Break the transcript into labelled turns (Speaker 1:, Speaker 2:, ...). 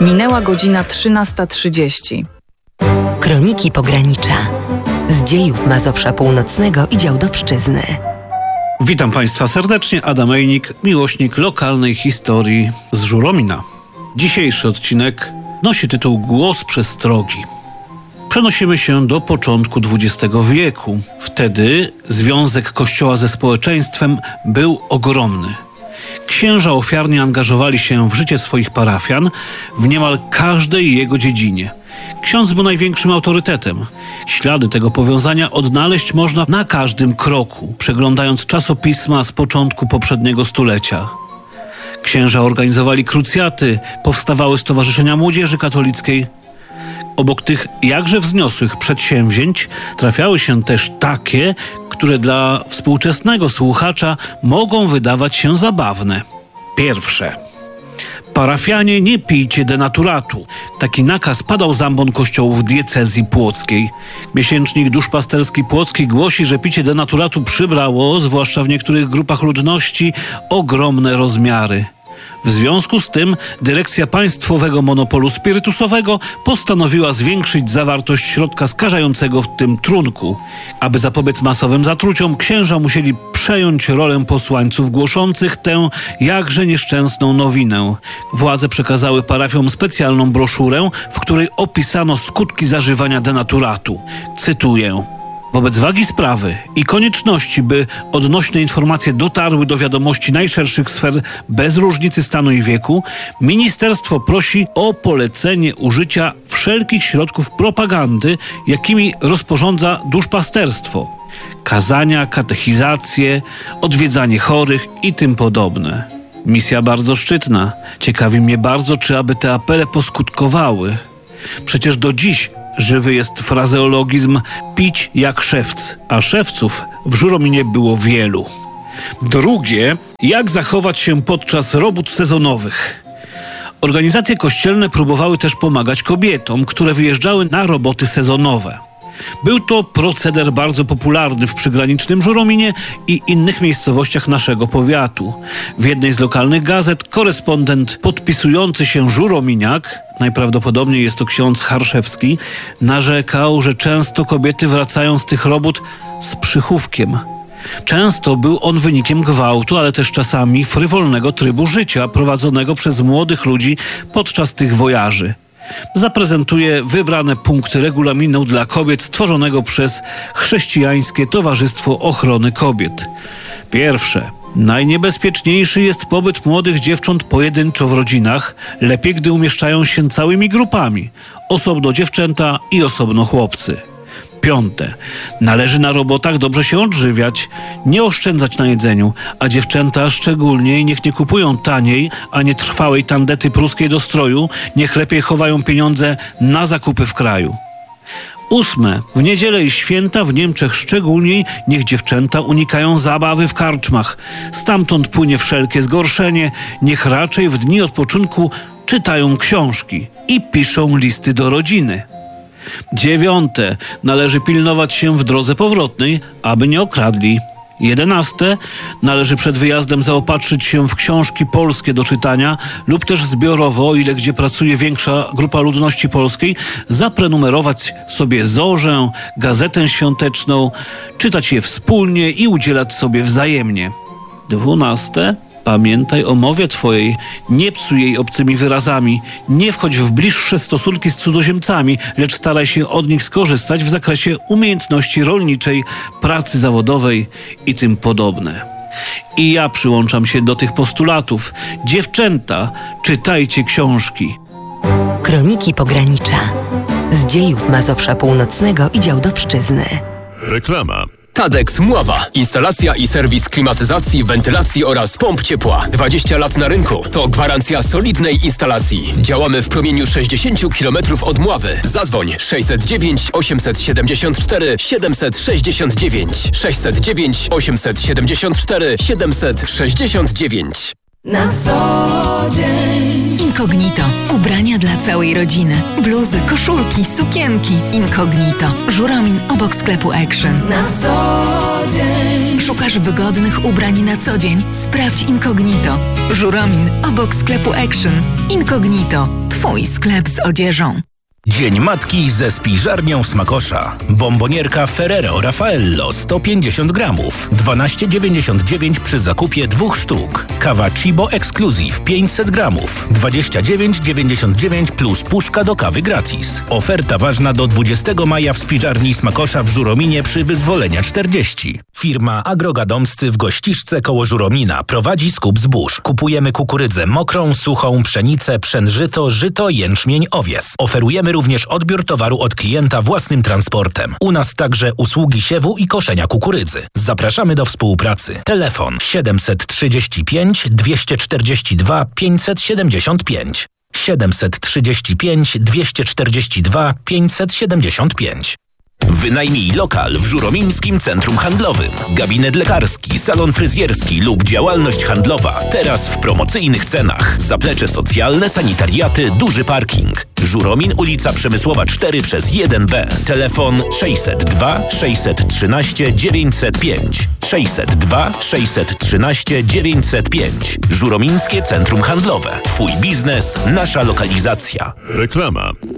Speaker 1: Minęła godzina 13:30.
Speaker 2: Kroniki Pogranicza. Z dziejów Mazowsza Północnego i Działdowszczyzny.
Speaker 3: Witam Państwa serdecznie, Adam Ejnik, miłośnik lokalnej historii z Żuromina. Dzisiejszy odcinek nosi tytuł Głos przestrogi. Przenosimy się do początku XX wieku. Wtedy związek Kościoła ze społeczeństwem był ogromny. Księża ofiarnie angażowali się w życie swoich parafian w niemal każdej jego dziedzinie. Ksiądz był największym autorytetem. Ślady tego powiązania odnaleźć można na każdym kroku, przeglądając czasopisma z początku poprzedniego stulecia. Księża organizowali krucjaty, powstawały stowarzyszenia młodzieży katolickiej. Obok tych jakże wzniosłych przedsięwzięć trafiały się też takie, które dla współczesnego słuchacza mogą wydawać się zabawne. Pierwsze. Parafianie, nie pijcie denaturatu. Taki nakaz padał z ambon kościołów diecezji płockiej. Miesięcznik Duszpasterski Płocki głosi, że picie denaturatu przybrało, zwłaszcza w niektórych grupach ludności, ogromne rozmiary. W związku z tym dyrekcja państwowego monopolu spirytusowego postanowiła zwiększyć zawartość środka skażającego w tym trunku. Aby zapobiec masowym zatruciom, księża musieli przejąć rolę posłańców głoszących tę jakże nieszczęsną nowinę. Władze przekazały parafiom specjalną broszurę, w której opisano skutki zażywania denaturatu. Cytuję. Wobec wagi sprawy i konieczności, by odnośne informacje dotarły do wiadomości najszerszych sfer bez różnicy stanu i wieku, ministerstwo prosi o polecenie użycia wszelkich środków propagandy, jakimi rozporządza duszpasterstwo. Kazania, katechizacje, odwiedzanie chorych i tym podobne. Misja bardzo szczytna. Ciekawi mnie bardzo, czy aby te apele poskutkowały. Przecież do dziś żywy jest frazeologizm pić jak szewc, a szewców w Żurominie było wielu. Drugie, jak zachować się podczas robót sezonowych. Organizacje kościelne próbowały też pomagać kobietom, które wyjeżdżały na roboty sezonowe. Był to proceder bardzo popularny w przygranicznym Żurominie i innych miejscowościach naszego powiatu. W jednej z lokalnych gazet korespondent podpisujący się Żurominiak, najprawdopodobniej jest to ksiądz Harszewski, narzekał, że często kobiety wracają z tych robót z przychówkiem. Często był on wynikiem gwałtu, ale też czasami frywolnego trybu życia prowadzonego przez młodych ludzi podczas tych wojaży. Zaprezentuję wybrane punkty regulaminu dla kobiet stworzonego przez Chrześcijańskie Towarzystwo Ochrony Kobiet. Pierwsze. Najniebezpieczniejszy jest pobyt młodych dziewcząt pojedynczo w rodzinach. Lepiej, gdy umieszczają się całymi grupami. Osobno dziewczęta i osobno chłopcy. Piąte. Należy na robotach dobrze się odżywiać, nie oszczędzać na jedzeniu, a dziewczęta szczególnie niech nie kupują taniej, a nie trwałej tandety pruskiej do stroju, niech lepiej chowają pieniądze na zakupy w kraju. Ósme. W niedzielę i święta, w Niemczech szczególniej, niech dziewczęta unikają zabawy w karczmach. Stamtąd płynie wszelkie zgorszenie, niech raczej w dni odpoczynku czytają książki i piszą listy do rodziny. Dziewiąte. Należy pilnować się w drodze powrotnej, aby nie okradli. 11. Należy przed wyjazdem zaopatrzyć się w książki polskie do czytania lub też zbiorowo, o ile gdzie pracuje większa grupa ludności polskiej, zaprenumerować sobie Zorzę, Gazetę Świąteczną, czytać je wspólnie i udzielać sobie wzajemnie. 12. Pamiętaj o mowie twojej, nie psuj jej obcymi wyrazami, nie wchodź w bliższe stosunki z cudzoziemcami, lecz staraj się od nich skorzystać w zakresie umiejętności rolniczej, pracy zawodowej i tym podobne. I ja przyłączam się do tych postulatów. Dziewczęta, czytajcie książki.
Speaker 2: Kroniki Pogranicza. Z dziejów Mazowsza Północnego i Działdowszczyzny.
Speaker 4: Reklama.
Speaker 5: Tadex Mława. Instalacja i serwis klimatyzacji, wentylacji oraz pomp ciepła. 20 lat na rynku. To gwarancja solidnej instalacji. Działamy w promieniu 60 km od Mławy. Zadzwoń 609 874 769 609 874 769.
Speaker 6: Na co dzień.
Speaker 1: Incognito. Ubrania dla całej rodziny. Bluzy, koszulki, sukienki. Incognito. Żuramin obok sklepu Action.
Speaker 6: Na co dzień.
Speaker 1: Szukasz wygodnych ubrań na co dzień? Sprawdź Incognito. Żuromin obok sklepu Action. Incognito. Twój sklep z odzieżą.
Speaker 4: Dzień Matki ze spiżarnią Smakosza. Bombonierka Ferrero Raffaello 150 gramów. 12,99 przy zakupie 2 sztuk. Kawa Cibo Exclusive 500 gramów. 29,99 plus puszka do kawy gratis. Oferta ważna do 20 maja w spiżarni Smakosza w Żurominie przy Wyzwolenia 40. Firma Agrogadomscy w Gościszce koło Żuromina prowadzi skup zbóż. Kupujemy kukurydzę mokrą, suchą, pszenicę, pszenżyto, żyto, jęczmień, owies. Oferujemy również odbiór towaru od klienta własnym transportem. U nas także usługi siewu i koszenia kukurydzy. Zapraszamy do współpracy. Telefon 735 242 575. 735 242 575. Wynajmij lokal w Żuromińskim Centrum Handlowym. Gabinet lekarski, salon fryzjerski lub działalność handlowa. Teraz w promocyjnych cenach. Zaplecze socjalne, sanitariaty, duży parking. Żuromin, ulica Przemysłowa 4/1B. Telefon 602 613 905. 602 613 905. Żuromińskie Centrum Handlowe. Twój biznes, nasza lokalizacja.
Speaker 7: Reklama.